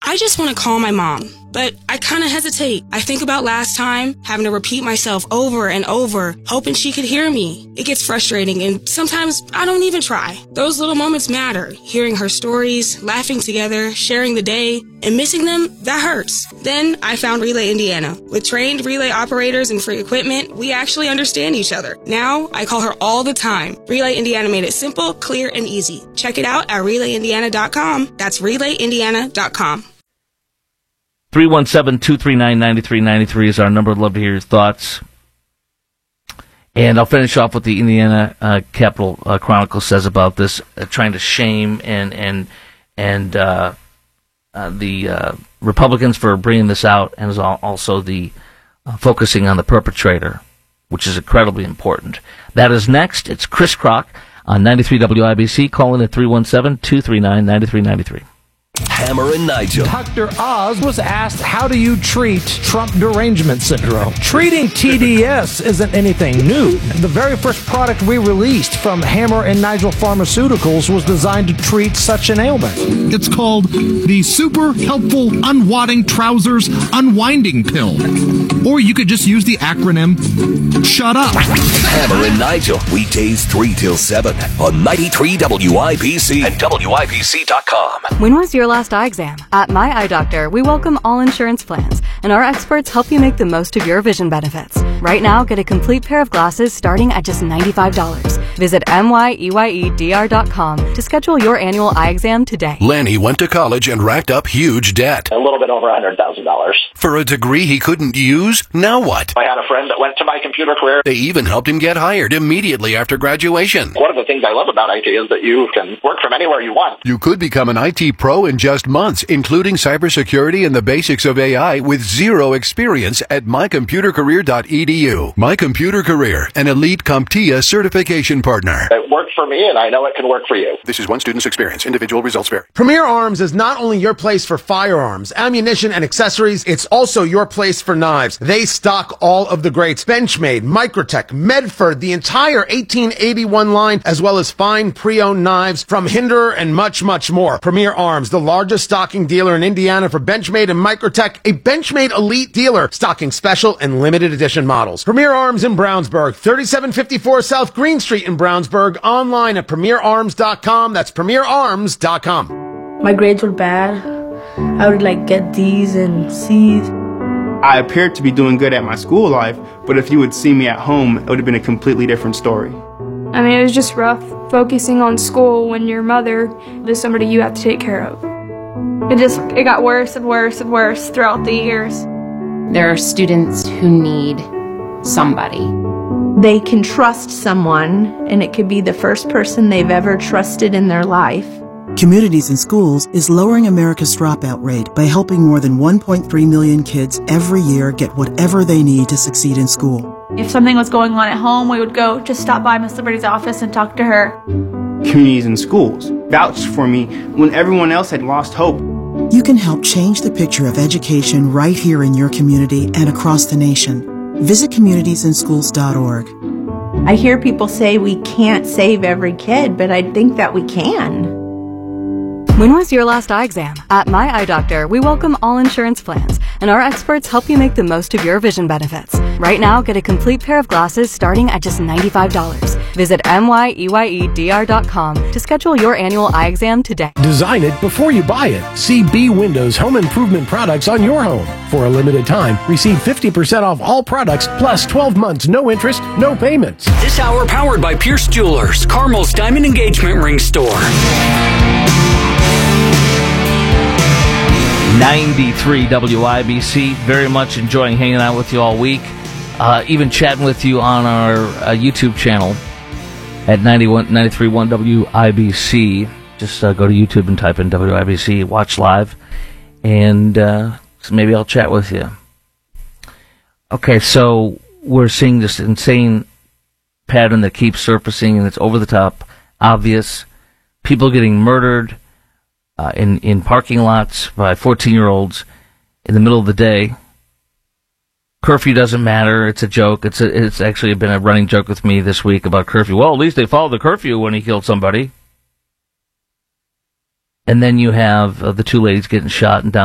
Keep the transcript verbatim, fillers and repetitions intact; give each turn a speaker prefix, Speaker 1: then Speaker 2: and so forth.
Speaker 1: I just want to call my mom, but I kind of hesitate. I think about last time, having to repeat myself over and over, hoping she could hear me. It gets frustrating, and sometimes I don't even try. Those little moments matter. Hearing her stories, laughing together, sharing the day, and missing them, that hurts. Then I found Relay Indiana. With trained relay operators and free equipment, we actually understand each other. Now, I call her all the time. Relay Indiana made it simple, clear, and easy. Check it out at relay indiana dot com. That's relay indiana dot com.
Speaker 2: three one seven, two three nine, nine three nine three is our number. I'd love to hear your thoughts. And I'll finish off what the Indiana uh, Capital uh, Chronicle says about this, uh, trying to shame and and and uh, uh, the uh, Republicans for bringing this out, and is also the uh, focusing on the perpetrator, which is incredibly important. That is next. It's Chris Crock on ninety-three W I B C. Call in at three one seven, two three nine, nine three nine three.
Speaker 3: Hammer and Nigel.
Speaker 4: Doctor Oz was asked, how do you treat Trump derangement syndrome? Treating T D S isn't anything new. The very first product we released from Hammer and Nigel Pharmaceuticals was designed to treat such an ailment.
Speaker 5: It's called the Super Helpful Unwadding Trousers Unwinding Pill. Or you could just use the acronym SHUT UP.
Speaker 3: Hammer and Nigel, weekdays three till seven on ninety-three W I B C and W I B C dot com.
Speaker 6: When was your last eye exam? At My Eye Doctor, we welcome all insurance plans, and our experts help you make the most of your vision benefits. Right now, get a complete pair of glasses starting at just ninety-five dollars. Visit M Y E Y E D R dot com to schedule your annual eye exam today.
Speaker 7: Lanny went to college and racked up huge debt.
Speaker 8: A little bit over one hundred thousand dollars.
Speaker 7: For a degree he couldn't use? Now what?
Speaker 8: I had a friend that went to My Computer Career.
Speaker 7: They even helped him get hired immediately after graduation.
Speaker 8: One of the things I love about I T is that you can work from anywhere you want.
Speaker 7: You could become an I T pro in just months, including cybersecurity and the basics of A I with zero experience at my computer career dot e d u. My Computer Career, an elite CompTIA certification partner.
Speaker 8: It worked for me, and I know it can work for you.
Speaker 7: This is one student's experience. Individual results vary.
Speaker 9: Premier Arms is not only your place for firearms, ammunition, and accessories, it's also your place for knives. They stock all of the greats. Benchmade, Microtech, Medford, the entire eighteen eighty-one line, as well as fine pre-owned knives from Hinderer and much, much more. Premier Arms, the largest stocking dealer in Indiana for Benchmade and Microtech, a Benchmade elite dealer stocking special and limited edition models. Premier Arms in Brownsburg, thirty-seven fifty-four South Green Street in Brownsburg, online at premier arms dot com. That's premier arms dot com.
Speaker 10: My grades were bad. I would like get D's and C's.
Speaker 11: I appeared to be doing good at my school life, but if you would see me at home, it would have been a completely different story.
Speaker 12: I mean, it was just rough focusing on school when your mother is somebody you have to take care of. It just, it got worse and worse and worse throughout the years.
Speaker 13: There are students who need somebody.
Speaker 14: They can trust someone, and it could be the first person they've ever trusted in their life.
Speaker 15: Communities in Schools is lowering America's dropout rate by helping more than one point three million kids every year get whatever they need to succeed in school.
Speaker 16: If something was going on at home, we would go just stop by Miss Liberty's office and talk to her.
Speaker 11: Communities in Schools vouched for me when everyone else had lost hope.
Speaker 15: You can help change the picture of education right here in your community and across the nation. Visit communities in schools dot org.
Speaker 14: I hear people say we can't save every kid, but I think that we can.
Speaker 6: When was your last eye exam? At My Eye Doctor, we welcome all insurance plans, and our experts help you make the most of your vision benefits. Right now, get a complete pair of glasses starting at just ninety-five dollars. Visit M Y E Y E D R dot com to schedule your annual eye exam today.
Speaker 4: Design it before you buy it. See B Windows home improvement products on your home. For a limited time, receive fifty percent off all products plus twelve months, no interest, no payments.
Speaker 17: This hour powered by Pierce Jewelers, Carmel's Diamond Engagement Ring Store.
Speaker 2: ninety-three W I B C. Very much enjoying hanging out with you all week. Uh, even chatting with you on our uh, YouTube channel at ninety-one, ninety-three point one W I B C. Just uh, go to YouTube and type in W I B C, watch live, and uh, so maybe I'll chat with you. Okay, so we're seeing this insane pattern that keeps surfacing, and it's over the top, obvious. People getting murdered uh, in, in parking lots by fourteen-year-olds in the middle of the day. Curfew doesn't matter. It's a joke. It's a, it's actually been a running joke with me this week about curfew. Well, at least they followed the curfew when he killed somebody. And then you have uh, the two ladies getting shot and down.